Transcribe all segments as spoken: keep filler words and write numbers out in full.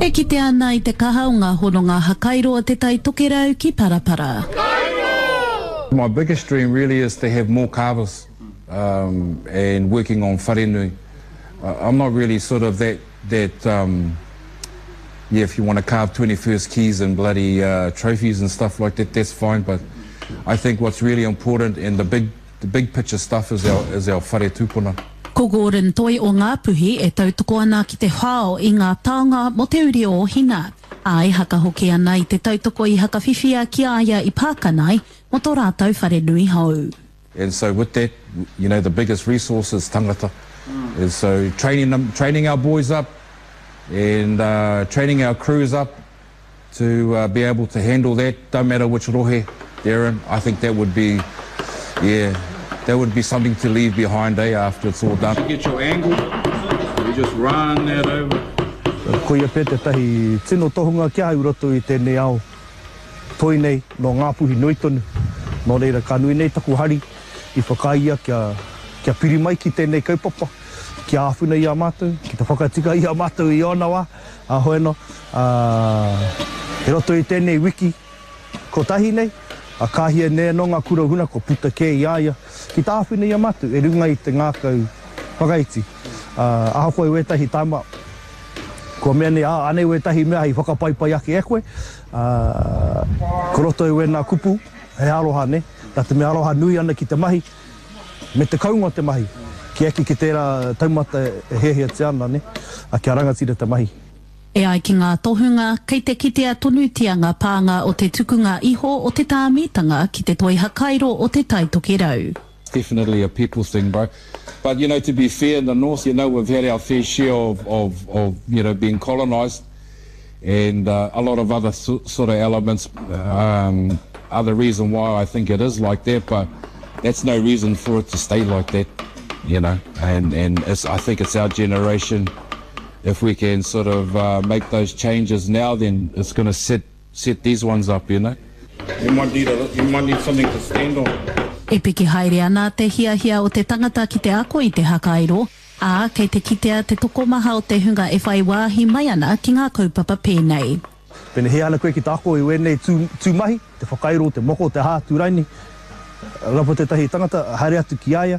E kite ana I te kaha o ngā hononga hakairo o te tai tokerau ki Parapara. My biggest dream really is to have more carvers um, and working on wharenui. Uh, I'm not really sort of that, that um, yeah, if you want to carve twenty-first keys and bloody uh, trophies and stuff like that, that's fine, but I think what's really important and the big, the big picture stuff is our, is our whare tūpuna. Ko Gordon Toi o ngā puhi e tautoko ana ki te whao I ngā taonga mo te uri o hina. Ai haka hoki ana I te tautoko I haka whiwhia ki aia I Pākanai mo tō rātau whare nui hau. And so with that, you know, the biggest resource is tangata. Mm. And so training them, training our boys up and uh, training our crews up to uh, be able to handle that, don't matter which rohe they're in. I think that would be, yeah, that would be something to leave behind eh, after it's all done. You get your angle, you just run that over. Ko ia pete tahi tino tohunga kia hai uroto I tēnei ao. Toi nei, no ngā puhi nui tonu. Nō reira ka nui nei taku hari I whakaia kia, kia piri mai ki tēnei kaupapa. Kia āwhuna I a mātou, ki te whakatika I a mātou I ona wā. A hoeno, uh, he roto I tēnei wiki, ko tahi nei. A kāhia nea no ngā kurahuna ko puta ke I aia. Ki tā āwhina I a mātou, e runga I te ngākau whakaiti. Uh, Aho koe wetahi tāma. Ko mea ne a ane wetahi mea I whakapaipai ake e koe. Uh, ko roto e wena kupu, he aroha ne. Tā te mea aroha nui ana ki te mahi. Me te kaunga te mahi. Ki eki ki tērā taumata e hehea te ana ne. A kia rangatira te mahi. E ai ki ngā tohunga, kei te kitea tonutianga pānga o te tukunga iho o te tāmitanga ki te toi hakairo o te tai tokerau. It's definitely a people thing, bro. But, you know, to be fair, in the north, you know, we've had our fair share of, of, of you know, being colonised and uh, a lot of other so, sort of elements. Um, other reason why I think it is like that, but that's no reason for it to stay like that, you know. And, and it's, I think it's our generation. If we can sort of uh, make those changes now, then it's going to set set these ones up, you know. You might need a, you might need something to stand on. E piki haere ana te hiahia o te tangata ki te ako I te hakairo, a kei te kitea te toko maha o te hunga e whai wāhi mai ana ki ngā kaupapa pēnei. Pene he ana koe ki te ako I wenei tū, tūmahi, te whakairo, te moko, te hā, tūraini. Rapa te tahi tangata, haere atu ki aia.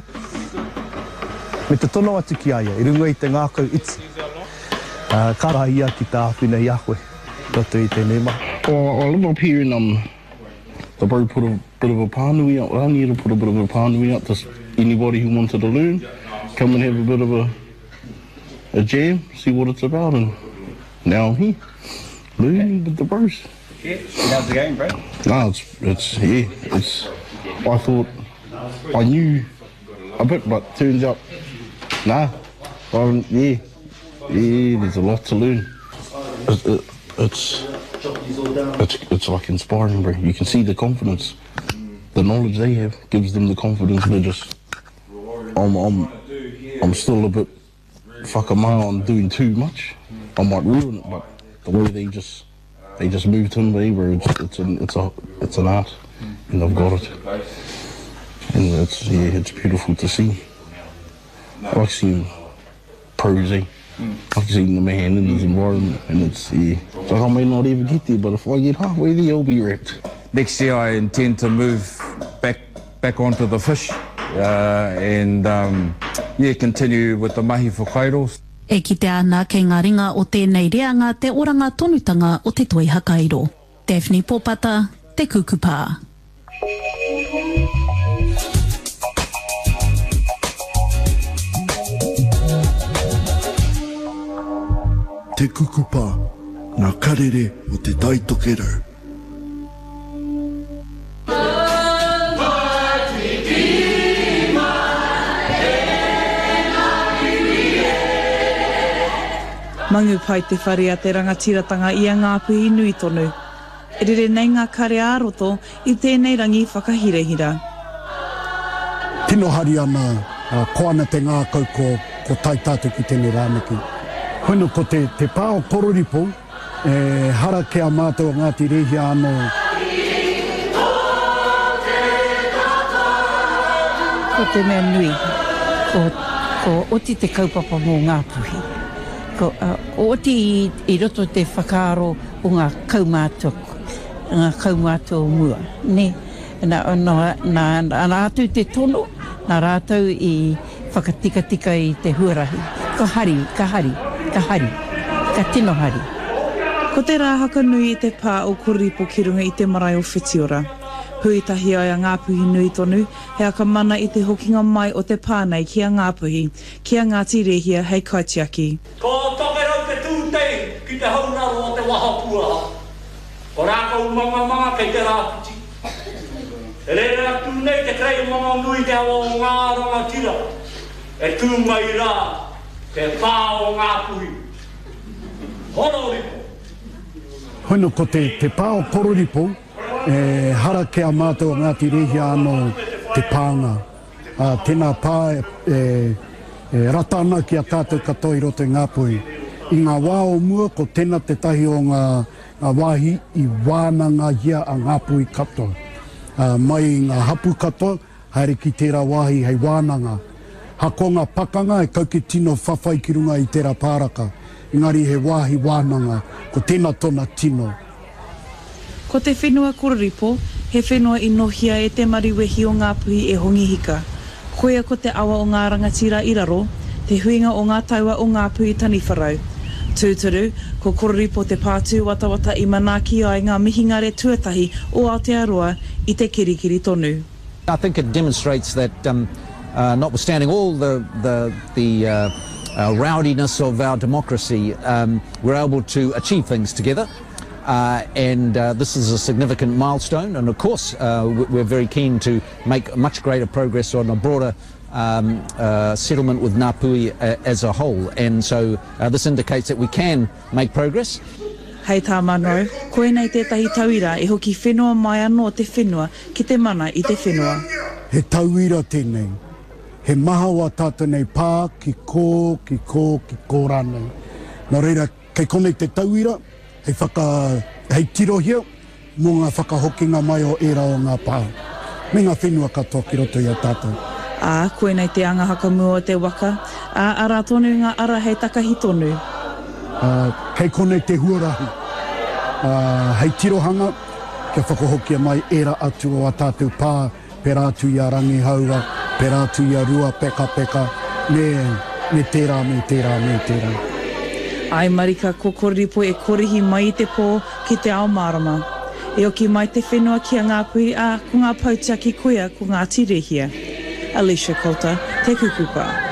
Me te tono atu ki aia, I runga I te ngākau iti. Uh, Kara ia ki tā whina I a koe, roto I tēnei maha. Well, I live up here and um, the bro put a bit of a pānui out. I need to put a bit of a pānui out to anybody who wanted to learn. Come and have a bit of a, a jam, see what it's about. And now I'm here, learning with the bros. Yeah, how's the game, bro? No, it's, it's, yeah, it's, I thought I knew a bit, but turns out, nah, I, yeah. Yeah, there's a lot to learn. It, it, it's, it's, it's like inspiring, bro. You can see the confidence. The knowledge they have gives them the confidence. They're just, I'm, I'm, I'm still a bit whakamau on doing too much. I might ruin it, but the way they just, they just moved him, bro, it's, it's, an, it's, a, it's an art, and I've got it. And it's, yeah, it's beautiful to see. I've seen pros, eh? I've seen the man in his environment, and it's, yeah. So I may not even get there, but if I get halfway there, I'll be wrapped. Next year I intend to move back back onto the fish uh, and, um, yeah, continue with the mahi whakairos. E kite ana kei ngā ringa o tēnei reanga te oranga tonutanga o te toi hakairo. Daphne Popata, Te Kukupā. Te Kukupā, ngā karere o te tai tokerau. Mangu pai te whare a te rangatiratanga I a ngā puhi nui tonu. E rere nei ngā kare āroto I tēnei rangi whakahirehira. Tino hari ana, uh, ko ana te ngā kau ko, ko tai tātou ki tēnei rāneki. Hoino ko te, te pāo kororipo, e hara ke a mātou ngā te rehi anō. Ko te mea nui, ko, ko oti te kaupapa mō ngā puhi. Ko, uh, o ti i, i roto te whakaaro o ngā kaumātua, ngā kaumātua mua, ne? Nā, nā, nā, nā rātou te tono, nā rātou i whakatika tika i te huarahi. Ka hari, ka hari, ka hari, ka tino hari. Ko te rāhaka nui i te pā o Kororipo ki runga i te marae o Whitiora. Huitahi ai a Ngāpuhi nui tonu, he aka mana i te hokinga mai o te pānei ki a Ngāpuhi, ki a Ngāti Rehia hei Kaitiaki. Ko tokerau te tūtei ki te hauraro o te wahapua. Ko rākau mama mama kei te rāputi. E reira tū nei te krei mama nui te hawa o ngā ranga tira. E tū mai rā te pā o Ngāpuhi. Kororipo. Hoino ko te, te pā o Kororipo, e hara ke a mātou Ngāti Rehia anō te pānga. A, tēnā pā e, e ratana ki a tātou katoa i roto i Ngāpuhi. I ngā wā o mua, ko tēnā te tahi o ngā, ngā wāhi i wānanga hia a Ngāpuhi katoa. A, mai i ngā hapu katoa, haere ki tērā wāhi hei wānanga. Hako ngā pakanga e kauke tino whawhai ki runga i tērā pāraka. Engari he wāhi wānanga, ko tēnā tona tino. Ko te whenua Kororipo, he whenua i nohia e te mariwehi o Ngāpuhi e hongi hika. Koia ko te awa o ngā rangatira i raro, te huinga o ngā tauā o Ngāpuhi tani wharau. Tūturu, ko Kororipo te pātū watawata i manaki ai ngā mihingare tuatahi o Aotearoa i te kirikiri tonu. I think it demonstrates that um, uh, notwithstanding all the, the, the uh, uh, rowdiness of our democracy, um, we're able to achieve things together. Uh, and uh, this is a significant milestone, and of course uh, we're very keen to make much greater progress on a broader um, uh, settlement with Ngāpuhi uh, as a whole, and so uh, this indicates that we can make progress. Hei tā mano, koe nei tētahi tauira e hoki whenua mai anō te whenua ki te mana i te whenua. He tauira tēnei, he maha wa tātou nei pā, ki kō, ki kō, ki kō rānei. Nō reira, kei konei te tauira, hei whaka, hei tirohia, mō ngā whakahokinga mai o era o ngā pā. Me ngā whenua katoa ki roto i a tātou. Ā, koe nei te angahaka mua o te waka, ā, ara tonu ngā ara hei takahi tonu. Uh, kei konei te huarahi. Uh, hei tirohanga, kia whakahokia mai era atu o a tātou pā, pe rātu i a rangi haua, pe rātu i a rua peka peka, ne, ne tērā me tērā me tērā. Ai marika, ko Kororipo e korihi mai i te pō ki te ao marama. E oki mai te whenua ki a Ngāpuhi, a ko ngā pautiaki koia ko Ngāti Rehia. Alicia Coulter, Te Kukupa.